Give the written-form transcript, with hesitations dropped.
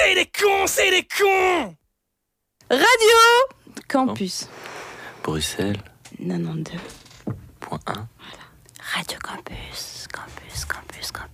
C'est des cons. Radio Campus. Bruxelles. 92.1. .1. Voilà. Radio Campus.